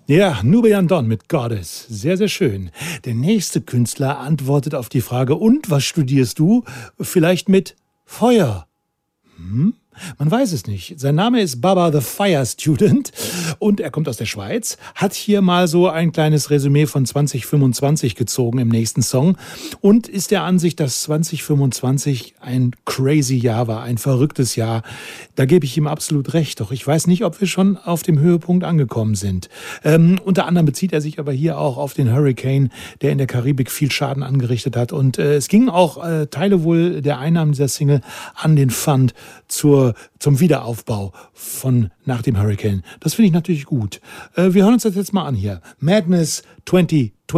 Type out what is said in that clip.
Ja, Nubian Don mit Goddess. Sehr, sehr schön. Der nächste Künstler antwortet auf die Frage: Und was studierst du? Vielleicht mit Feuer. Hm? Man weiß es nicht. Sein Name ist Baba the Fire Student und er kommt aus der Schweiz, hat hier mal so ein kleines Resümee von 2025 gezogen im nächsten Song und ist der Ansicht, dass 2025 ein crazy Jahr war, ein verrücktes Jahr. Da gebe ich ihm absolut recht, doch ich weiß nicht, ob wir schon auf dem Höhepunkt angekommen sind. Unter anderem bezieht er sich aber hier auch auf den Hurricane, der in der Karibik viel Schaden angerichtet hat und es gingen auch Teile wohl der Einnahmen dieser Single an den Fund zum Wiederaufbau von nach dem Hurricane. Das finde ich natürlich gut. Wir hören uns das jetzt mal an hier. Madness 2020.